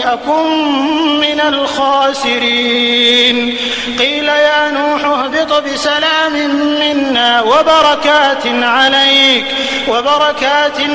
أكن من الخاسرين قيل يا نوح اهبط بسلام منا وبركات